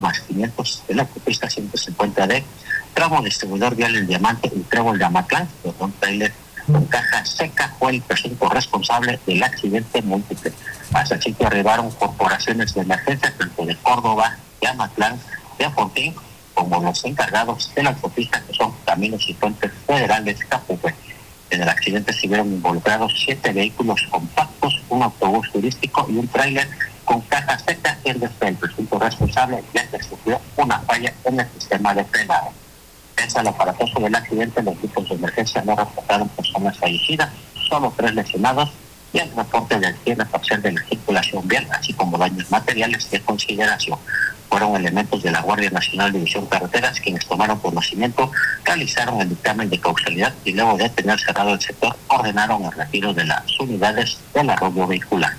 más 500 de la autopista 150D, tramo distribuidor vial El Diamante y tramo El Damatlán, donde un trailer con caja seca fue el presunto responsable del accidente múltiple. Hasta el sitio arribaron corporaciones de emergencia tanto de Córdoba, de Amatlán, de Afontín, como los encargados de la autopista, que son Caminos y Puentes Federales Capupe. En el accidente se vieron involucrados 7 vehículos compactos, un autobús turístico y un tráiler con caja seca, siendo el presunto responsable, ya que sufrió una falla en el sistema de frenado. Pese al aparatoso del accidente, los equipos de emergencia no reportaron personas fallecidas, solo 3 lesionados, y el reporte del cierre parcial de la circulación vial, así como daños materiales de consideración. Fueron elementos de la Guardia Nacional División Carreteras quienes tomaron conocimiento, realizaron el dictamen de causalidad y luego de tener cerrado el sector, ordenaron el retiro de las unidades del arroyo vehicular.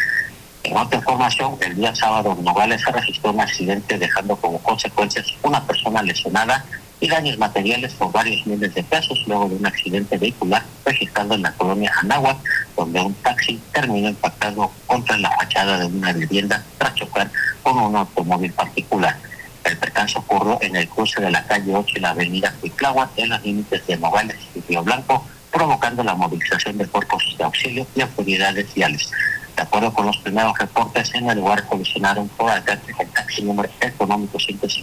En otra información, el día sábado en Nogales se registró un accidente dejando como consecuencias una persona lesionada y daños materiales por varios miles de pesos luego de un accidente vehicular registrado en la colonia Anáhuac, donde un taxi terminó impactado contra la fachada de una vivienda tras chocar con un automóvil particular. El percance ocurrió en el cruce de la calle 8 y la avenida Cuitláhuac, en los límites de Nogales y Río Blanco, provocando la movilización de cuerpos de auxilio y autoridades viales. De acuerdo con los primeros reportes, en el lugar colisionaron por alcance el taxi número económico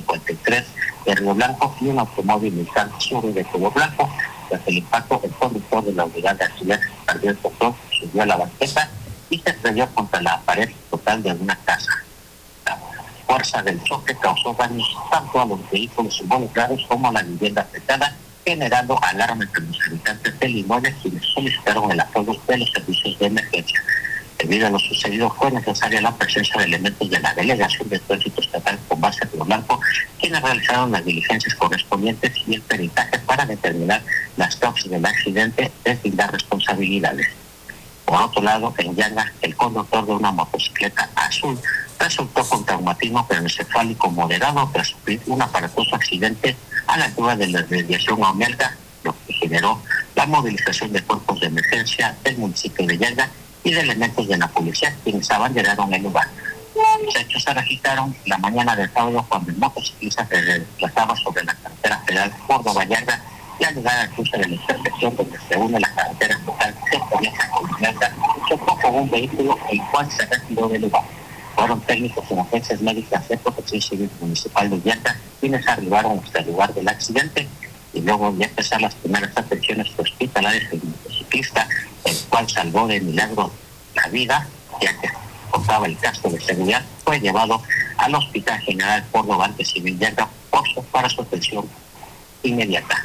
153 de Río Blanco y un automóvil Nissan Sur de Río Blanco. Tras el impacto, el conductor de la unidad de auxiliar perdió el control, subió a la banqueta y se estrelló contra la pared total de una casa. La fuerza del choque causó daños tanto a los vehículos involucrados como a la vivienda afectada, generando alarma entre los habitantes del inmueble, quienes solicitaron el apoyo de los servicios de emergencia. Debido a lo sucedido, fue necesaria la presencia de elementos de la Delegación de Tránsito Estatal con base en Río Blanco, quienes realizaron las diligencias correspondientes y el peritaje para determinar las causas del accidente, deslindar responsabilidades. Por otro lado, en Yanga, el conductor de una motocicleta azul resultó con traumatismo craneoencefálico moderado tras sufrir un aparatoso accidente a la altura de la desviación a Omelga, lo que generó la movilización de cuerpos de emergencia del municipio de Yanga y de elementos de la policía, quienes abanderaron el lugar. Los hechos se registraron la mañana del sábado cuando el motociclista se desplazaba sobre la carretera federal Córdoba-Yanga y al llegar al cruce de la intersección donde se une la carretera estatal que comienza con Yanga, chocó con un vehículo el cual se retiró del lugar. Fueron técnicos en agencias médicas de Protección Civil Municipal de Yanga quienes arribaron hasta el lugar del accidente y luego de empezar las primeras atenciones hospitalarias del motociclista, el cual salvó de milagro la vida, ya que contaba el casco de seguridad, fue llevado al Hospital General Córdoba Civil Yanga para su atención inmediata.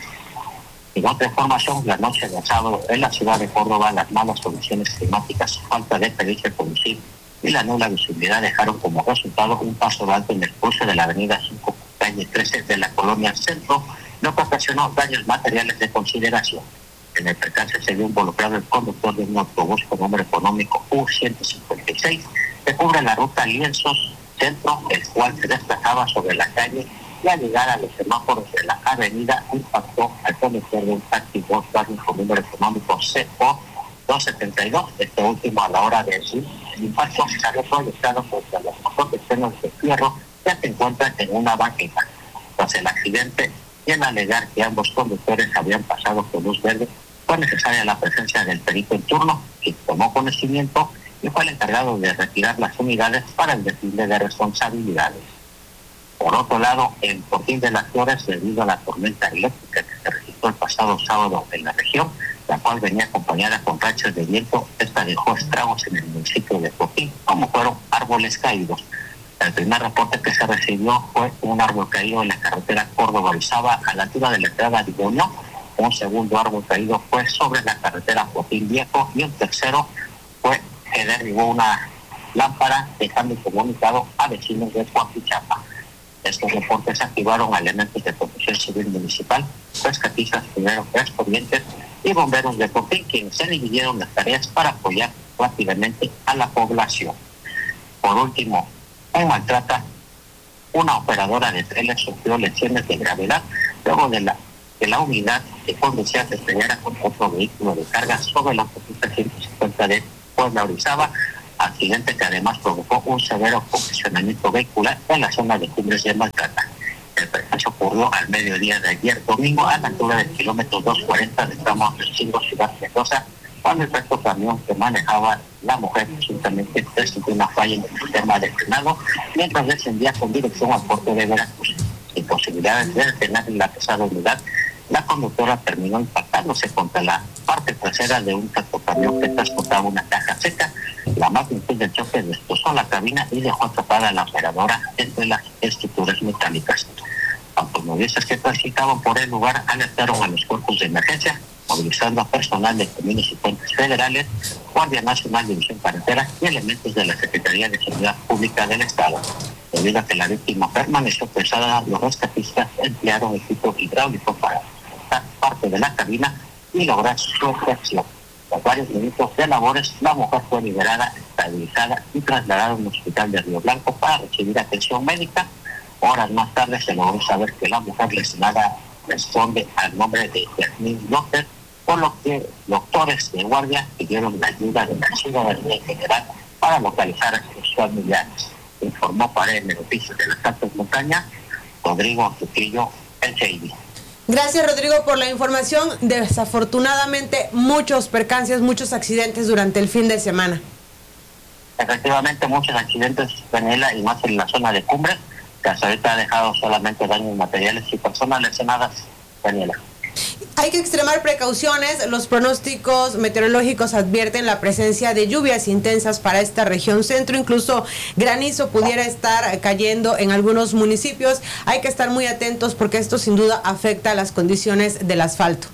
En otra información, la noche del sábado en la ciudad de Córdoba, las malas condiciones climáticas, falta de pericia de conducir y la nula visibilidad dejaron como resultado un paso alto en el cruce de la avenida 5, calle 13 de la colonia Centro, lo que ocasionó daños materiales de consideración. En el percance se vio involucrado el conductor de un autobús con número económico U-156 que cubre la ruta Lienzos Centro, el cual se desplazaba sobre la calle y al llegar a los semáforos de la avenida impactó al conductor de un taxi Volkswagen con número económico CO-272. Este último, a la hora de su impacto, se había proyectado contra los protecciones de fierro que se encuentran en una banqueta. Tras el accidente y en alegar que ambos conductores habían pasado por luz verde, fue necesaria la presencia del perito en turno, que tomó conocimiento y fue el encargado de retirar las unidades para el deslinde de responsabilidades. Por otro lado, en Fortín de las Flores, debido a la tormenta eléctrica que se registró el pasado sábado en la región, la cual venía acompañada con rachas de viento, esta dejó estragos en el municipio de Fortín, como fueron árboles caídos. El primer reporte que se recibió fue un árbol caído en la carretera Córdoba-Orizaba a la altura de la entrada de Igoño. Un segundo árbol caído fue sobre la carretera Fortín Viejo y un tercero fue que derribó una lámpara, dejando incomunicado a vecinos de Coapichapa. Estos reportes activaron a elementos de Protección Civil Municipal, rescatistas, primeros respondientes y bomberos de Fortín, quienes se dividieron las tareas para apoyar rápidamente a la población. Por último, en Maltrata, una operadora de tráiler sufrió lesiones de gravedad luego de la unidad que conducía se estrellara con otro vehículo de carga sobre la autopista 150 de Puebla Orizaba accidente que además provocó un severo congestionamiento vehicular en la zona de Cumbres de Maltrata. El percance ocurrió al mediodía de ayer domingo a la altura del kilómetro 240 del tramo de Ciudad Mendoza, cuando el tractor camión que manejaba la mujer presuntamente presentó una falla en el sistema de frenado mientras descendía con dirección al puerto de Veracruz. Sin posibilidades de detener la pesada unidad, la conductora terminó impactándose contra la parte trasera de un tractocamión que transportaba una caja seca. La magnitud del choque destrozó la cabina y dejó atrapada a la operadora entre las estructuras metálicas. Automovilistas que transitaban por el lugar alertaron a los cuerpos de emergencia, movilizando a personal de caminos y puentes federales, Guardia Nacional, División Carretera y elementos de la Secretaría de Seguridad Pública del Estado. Debido a que la víctima permaneció pesada, los rescatistas emplearon equipo hidráulico para cortar parte de la cabina y lograr su extracción. Tras varios minutos de labores, la mujer fue liberada, estabilizada y trasladada a un hospital de Río Blanco para recibir atención médica. Horas más tarde se logró saber que la mujer lesionada responde al nombre de Yasmín López, por lo que doctores de guardia pidieron la ayuda de la ciudadanía en general para localizar a sus familiares. Informó para el Noticias de las Altas Montañas, Rodrigo Trujillo, el CID. Gracias, Rodrigo, por la información. Desafortunadamente, muchos percances, muchos accidentes durante el fin de semana. Efectivamente, muchos accidentes, Daniela, y más en la zona de Cumbres, que hasta ahorita ha dejado solamente daños materiales y personas lesionadas, Daniela. Hay que extremar precauciones. Los pronósticos meteorológicos advierten la presencia de lluvias intensas para esta región centro. Incluso granizo pudiera estar cayendo en algunos municipios. Hay que estar muy atentos porque esto sin duda afecta a las condiciones del asfalto.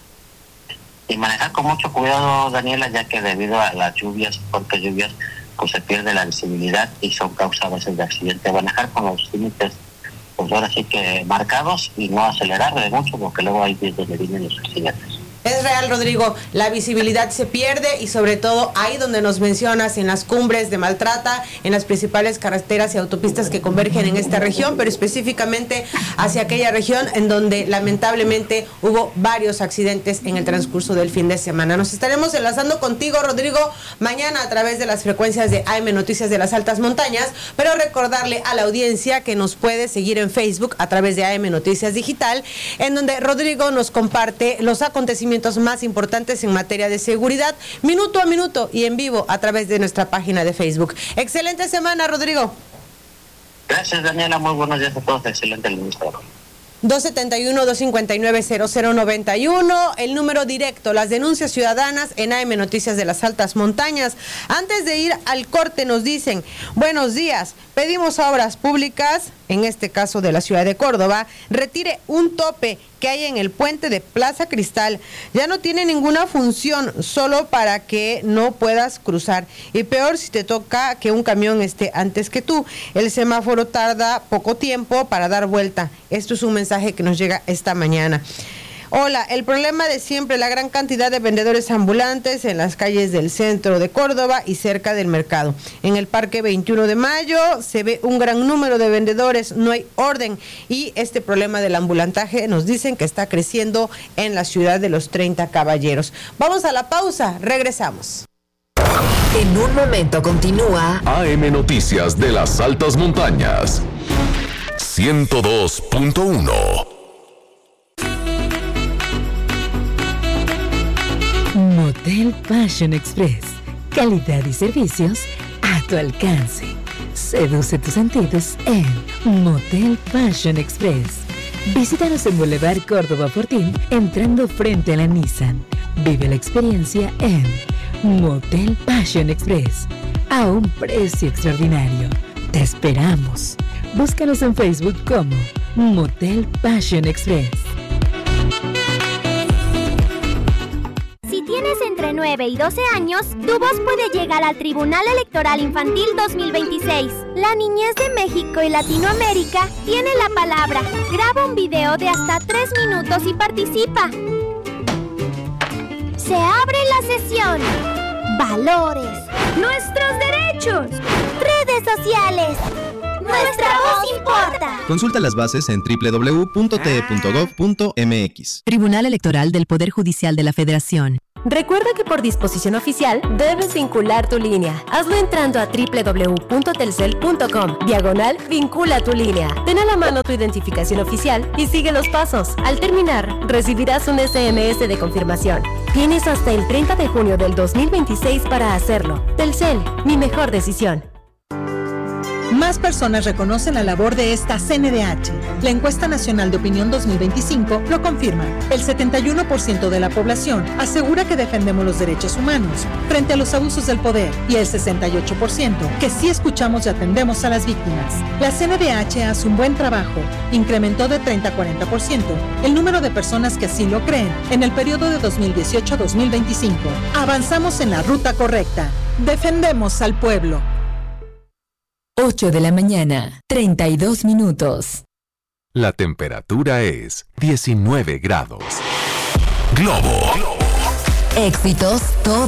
Y manejar con mucho cuidado, Daniela, ya que debido a las lluvias, fuertes lluvias, pues se pierde la visibilidad y son causa a veces de accidente. Manejar con los límites, pues ahora sí que marcados, y no acelerar de mucho, porque luego hay donde vienen los accidentes. Es real, Rodrigo, la visibilidad se pierde y sobre todo ahí donde nos mencionas, en las cumbres de Maltrata, en las principales carreteras y autopistas que convergen en esta región, pero específicamente hacia aquella región en donde lamentablemente hubo varios accidentes en el transcurso del fin de semana. Nos estaremos enlazando contigo, Rodrigo, mañana a través de las frecuencias de AM Noticias de las Altas Montañas, pero recordarle a la audiencia que nos puede seguir en Facebook a través de AM Noticias Digital, en donde Rodrigo nos comparte los acontecimientos más importantes en materia de seguridad, minuto a minuto y en vivo a través de nuestra página de Facebook. Excelente semana, Rodrigo. Gracias, Daniela. Muy buenos días a todos. Excelente el ministro. 271-259-0091, el número directo, las denuncias ciudadanas en AM Noticias de las Altas Montañas. Antes de ir al corte nos dicen, buenos días, pedimos a Obras Públicas, en este caso de la ciudad de Córdoba, retire un tope que hay en el puente de Plaza Cristal. Ya no tiene ninguna función, solo para que no puedas cruzar. Y peor si te toca que un camión esté antes que tú. El semáforo tarda poco tiempo para dar vuelta. Esto es un mensaje que nos llega esta mañana. Hola, el problema de siempre, la gran cantidad de vendedores ambulantes en las calles del centro de Córdoba y cerca del mercado. En el Parque 21 de Mayo se ve un gran número de vendedores, no hay orden, y este problema del ambulantaje nos dicen que está creciendo en la ciudad de los 30 Caballeros. Vamos a la pausa, regresamos. En un momento continúa AM Noticias de las Altas Montañas 102.1. Motel Fashion Express. Calidad y servicios a tu alcance. Seduce tus sentidos en Motel Fashion Express. Visítanos en Boulevard Córdoba Fortín, entrando frente a la Nissan. Vive la experiencia en Motel Fashion Express. A un precio extraordinario. Te esperamos. Búscanos en Facebook como Motel Fashion Express. Si tienes entre 9 y 12 años, tu voz puede llegar al Tribunal Electoral Infantil 2026. La niñez de México y Latinoamérica tiene la palabra. Graba un video de hasta 3 minutos y participa. Se abre la sesión. Valores. Nuestros derechos. Redes sociales. Nuestra voz importa. Consulta las bases en www.te.gov.mx. Tribunal Electoral del Poder Judicial de la Federación. Recuerda que por disposición oficial debes vincular tu línea. Hazlo entrando a www.telcel.com/vincula tu línea. Ten a la mano tu identificación oficial y sigue los pasos. Al terminar, recibirás un SMS de confirmación. Tienes hasta el 30 de junio del 2026 para hacerlo. Telcel, mi mejor decisión. Más personas reconocen la labor de esta CNDH. La encuesta nacional de opinión 2025 lo confirma. El 71% de la población asegura que defendemos los derechos humanos frente a los abusos del poder y el 68% que sí escuchamos y atendemos a las víctimas. La CNDH hace un buen trabajo. Incrementó de 30 a 40% el número de personas que así lo creen en el periodo de 2018 a 2025. Avanzamos en la ruta correcta. Defendemos al pueblo. 8 de la mañana, 32 minutos. La temperatura es 19 grados. Globo. Éxitos todos